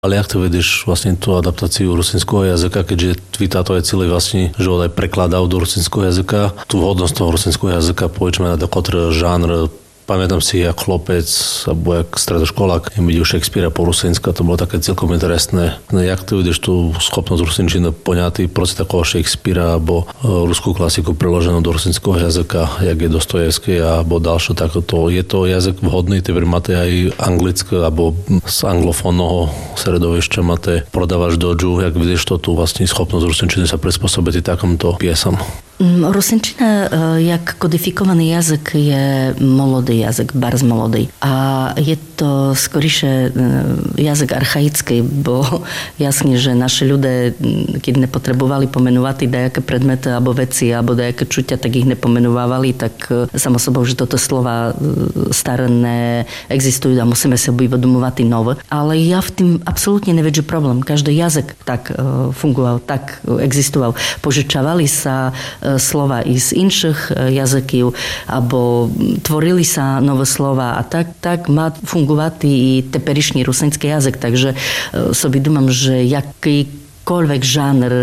Ale jak to vedeš vlastne tú adaptáciu rusinského jazyka, keďže tvý táto aj celý vlastne život aj prekladal do rusinského jazyka, tú vhodnosť toho rusinského jazyka, povedzme na taký žánr. Pamätám si, jak chlopec, alebo jak stredoškolák, videl Shakespearea po rusinska, to bolo také celkom interesné. Jak ty vidíš tú schopnosť rusinčiny poňatý proces takého Shakespearea, alebo ruskú klasiku preloženú do rusinského jazyka, jak je Dostojevský, alebo ďalšie takoto. Je to jazyk vhodný, ty máte aj anglické, alebo z anglofónneho sredovišťa máte prodávaš doju, jak vidíš to tú vlastne schopnosť rusinčiny sa prispôsobiť takomto piesam? Rusinčina, jak kodifikovaný jazyk, je molodý jazyk, bardzo molodý. A je to skoriše jazyk archaický, bo jasne, že naši ľudia, keď nepotrebovali pomenúvať dajaké predmety alebo veci, alebo dajaké čutia, tak ich nepomenúvali, tak samo sobou, že toto slova staré neexistujú a musíme si uvedomovať nové. Ale ja v tým absolútne nevidím problém. Každý jazyk tak fungoval, tak existoval. Požičavali sa slova i z інших язиків, або творили са нові слова, а так má fungovať i teперішній русинський язик. Takže собі думам, že jakýkoľvek žánr,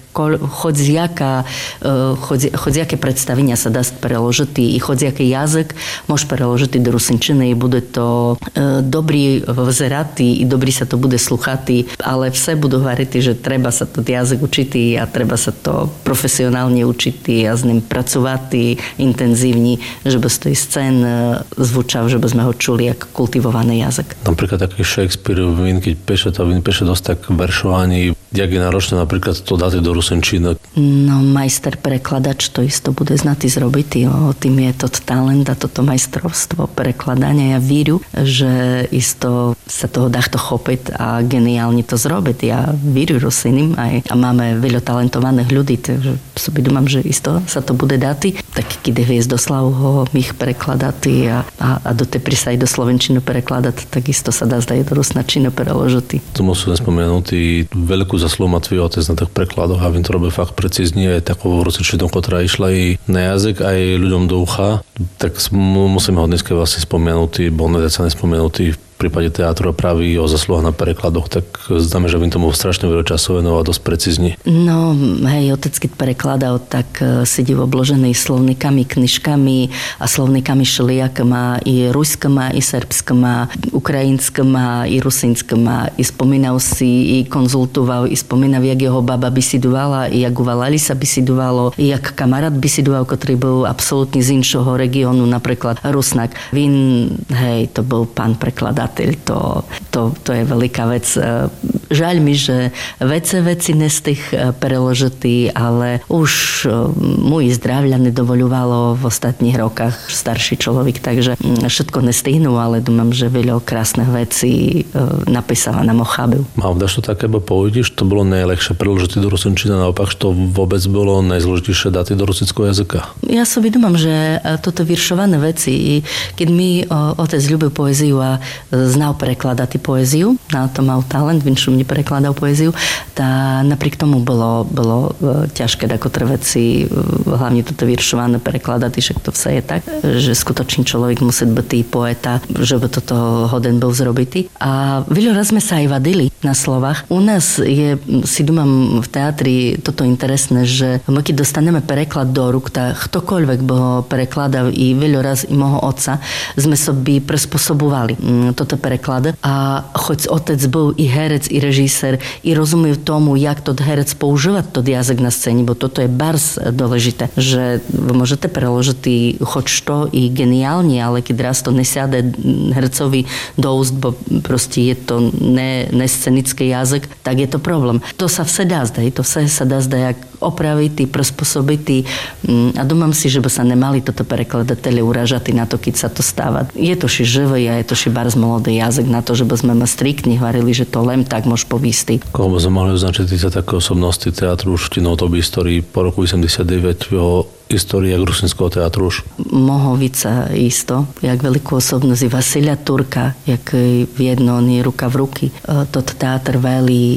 хоч-яке представлення sa дасть переложити, і хоч-який язик може переложити до русинчини, і буде то добрі взирати, і добрі sa to bude слухати, але все буду говорити, že треба sa to язик учити, а треба sa to професіонально учити, а з ним працювати інтензивні, щоб з той сцен звучав, щоб ми ho čuli як культивований язик. Napríklad taký Shakespeare, keď píše dosť tak veršovaní, jak je náročné napríklad to dať do rusinčiny. No, majster prekladač to isto bude znati zrobiti. O tým je to talent a toto majstrovstvo prekladania. Ja víru, že isto sa toho dachto chopiť a geniálne to zrobiť. Ja víru rusinim a máme veľa talentovaných ľudí, takže sobie думам, že isto sa to bude dati. Tak keď je Hviezdoslav ho ich prekladati a do tepri sa aj do slovenčiny prekladať, tak isto sa dá zdať do rusnačiny preložiť. Tu musím spomenúť veľkú zaslúhu má tvoj otec na tých prekladoch a on to robí fakt precízne aj takovou rusinčinou, ktorá išla i na jazyk, aj ľuďom do ucha. Tak musíme ho dneska vlastne spomenúť, bol nedecane spomenutý v prípade teatru a praví o zasluhách na prekladoch, tak zdáme, že by tomu strašne veľa času venoval dosť precízne. No, hej, otec, keď prekladal, tak sedí obložený slovníkami, knižkami a slovníkami všelijakama, i ruskama, i srbskama, ukrajinskama, i rusinskama. I spomínal si, i konzultoval, i spomínal, jak jeho baba bisidovala, i jak uvala Lisa bisidovalo, i jak kamarát bisidoval, ktorý bol absolútne z inšoho regiónu, napríklad Rusnak. Hej, to bol pán prekladateľ. To je veľká vec. Žaľ mi, že veci nestih preložitý, ale už môj zdravia nedovoľovalo v ostatných rokách starší človek, takže všetko nestihnú, ale dúmam, že veľa krásnych vecí napísala na Mochabu. Mám daš to také, bo povedíš, to bolo najľahšie preložiť do rusinčiny, naopak, že to vôbec bolo najzložitejšie dať do rusinského jazyka? Ja si uvedomám, že toto viršované veci, keď mi otec ľúbil poéziu a znal prekladať poéziu, na to mal talent, vinšu mne prekladal poéziu, tá napriek tomu bolo ťažké takotre veci, hlavne toto viršované prekladať, však to vse je tak, že skutočný človek musí byť poeta, že by toto hoden bol zrobitý. A veľa raz sme sa aj vadili na slovách. U nás je, si dúmam v teatri toto interesné, že my keď dostaneme preklad do rúk, tak ktokoľvek by ho prekladal i veľa raz i môjho otca, sme sobi prispôsobovali toto preklad. A choć otec bol i herec, i režisér, i rozumie tomu, jak to herec používať to jazyk na scéne, bo toto je bars dôležité, že vy môžete preložiť choć to i geniálne, ale keď raz to nesiade hercovi do úst, bo proste je to nescenický jazyk, tak je to problém. To sa vse dá zdať, to vse sa dá zdať, jak opraviť, prispôsobiť a dúmam si, že by sa nemali toto prekladateľe uražať na to, keď sa to stáva. Je to ši živý a je to ši bars molodý jazyk na to, že by sme ma striktne hovorili, že to len tak môže povísť. Koho by sme mohli označiť také osobnosti teatru už v notovej histórii po roku 89 v jeho histórii rusinského teatru už? Mohovica isto, jak veľkú osobnosť Vasilia Turka, jak v jedno, oni ruka v ruky. Tot teatr veli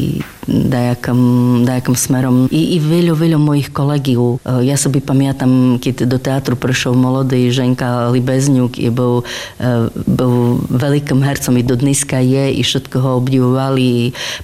dajakom smerom. I veľa mojich kolegov. Ja sobie pamiętam, keď do teatru prišiel mladý Ženka Libezňuk, bol veľkým hercom i do dneska je, i všetko ho obdivovali.